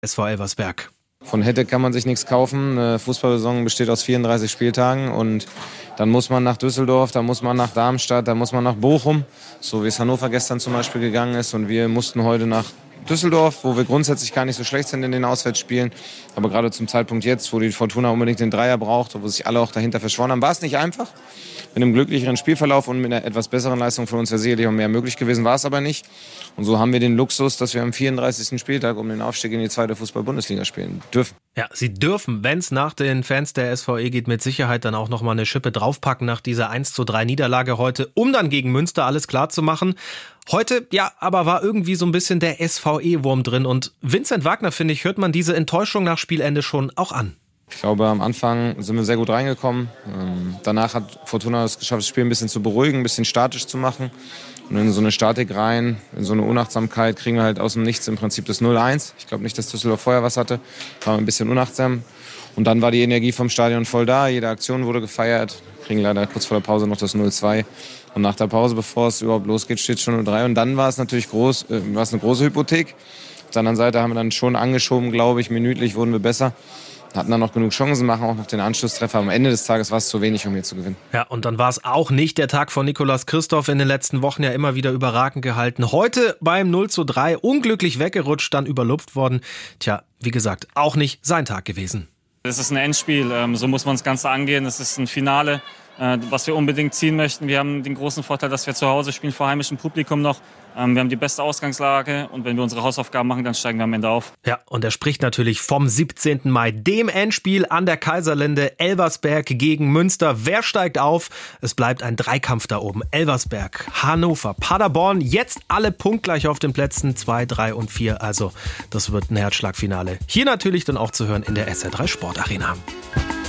SV Elversberg. Von hätte kann man sich nichts kaufen. Eine Fußballsaison besteht aus 34 Spieltagen und dann muss man nach Düsseldorf, dann muss man nach Darmstadt, dann muss man nach Bochum, so wie es Hannover gestern zum Beispiel gegangen ist. Und wir mussten heute nach Düsseldorf, wo wir grundsätzlich gar nicht so schlecht sind in den Auswärtsspielen. Aber gerade zum Zeitpunkt jetzt, wo die Fortuna unbedingt den Dreier braucht, wo sich alle auch dahinter verschworen haben, war es nicht einfach. Mit einem glücklicheren Spielverlauf und mit einer etwas besseren Leistung von uns wäre sicherlich auch mehr möglich gewesen, war es aber nicht. Und so haben wir den Luxus, dass wir am 34. Spieltag um den Aufstieg in die 2. Fußball-Bundesliga spielen dürfen. Ja, sie dürfen, wenn es nach den Fans der SVE geht, mit Sicherheit dann auch nochmal eine Schippe draufpacken nach dieser 1:3 Niederlage heute, um dann gegen Münster alles klar zu machen. Heute, ja, aber war irgendwie so ein bisschen der SVE-Wurm drin und Vincent Wagner, finde ich, hört man diese Enttäuschung nach Spielende schon auch an. Ich glaube, am Anfang sind wir sehr gut reingekommen. Danach hat Fortuna es geschafft, das Spiel ein bisschen zu beruhigen, ein bisschen statisch zu machen. Und in so eine Statik rein, in so eine Unachtsamkeit kriegen wir halt aus dem Nichts im Prinzip das 0:1. Ich glaube nicht, dass Düsseldorf vorher was hatte. War ein bisschen unachtsam. Und dann war die Energie vom Stadion voll da. Jede Aktion wurde gefeiert. Kriegen leider kurz vor der Pause noch das 0:2. Und nach der Pause, bevor es überhaupt losgeht, steht es schon 0:3. Und dann war es natürlich eine große Hypothek. Auf der anderen Seite haben wir dann schon angeschoben, glaube ich. Minütlich wurden wir besser. Hatten dann noch genug Chancen, machen auch noch den Anschlusstreffer. Am Ende des Tages war es zu wenig, um hier zu gewinnen. Ja, und dann war es auch nicht der Tag von Nicolas Christoph, in den letzten Wochen ja immer wieder überragend gehalten. Heute beim 0:3 unglücklich weggerutscht, dann überlupft worden. Tja, wie gesagt, auch nicht sein Tag gewesen. Es ist ein Endspiel, so muss man das Ganze angehen. Es ist ein Finale, was wir unbedingt ziehen möchten. Wir haben den großen Vorteil, dass wir zu Hause spielen, vor heimischem Publikum noch. Wir haben die beste Ausgangslage und wenn wir unsere Hausaufgaben machen, dann steigen wir am Ende auf. Ja, und er spricht natürlich vom 17. Mai, dem Endspiel an der Kaiserlinde, Elversberg gegen Münster. Wer steigt auf? Es bleibt ein Dreikampf da oben. Elversberg, Hannover, Paderborn, jetzt alle punktgleich auf den Plätzen 2, 3 und 4. Also das wird ein Herzschlagfinale. Hier natürlich dann auch zu hören in der SR3 Sportarena.